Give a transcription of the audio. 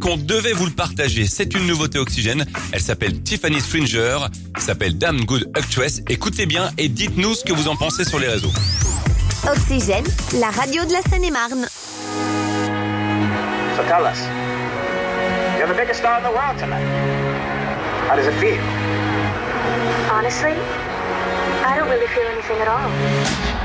qu'on devait vous le partager. C'est une nouveauté Oxygène. Elle s'appelle Tiffany Stranger. Elle s'appelle Damn Good Actress. Écoutez bien et dites-nous ce que vous en pensez sur les réseaux. Oxygène, la radio de la Seine-et-Marne. So tell us, you're the biggest star in the world tonight. How does it feel? Honestly, I don't really feel anything at all.